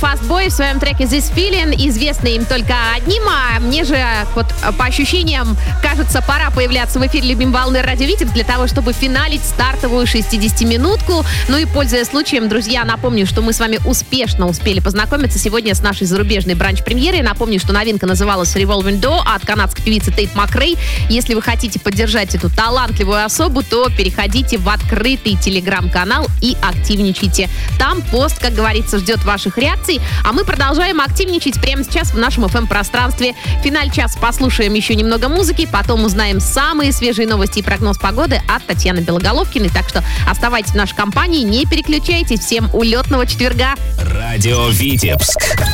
Fastboy в своем треке This Feeling, известный им только одним, а мне же вот по ощущениям кажется, пора появляться в эфире «Любим волны» радио Витебск для того, чтобы финалить стартовую 60-минутку. Ну и, пользуясь случаем, друзья, напомню, что мы с вами успешно успели познакомиться сегодня с нашей зарубежной бранч-премьерой. Напомню, что новинка называлась Revolving Door от канадской певицы Тейт Макрей. Если вы хотите поддержать эту талантливую особу, то переходите в открытый телеграм-канал и активничайте. Там пост, как говорится, ждет ваших реакций. А мы продолжаем активничать прямо сейчас в нашем FM-пространстве. В финале часа послушаем еще немного музыки, потом узнаем самые свежие новости и прогноз погоды от Татьяны Белоголовкиной. Так что оставайтесь в нашей компании, не переключайтесь. Всем улетного четверга. Радио Витебск.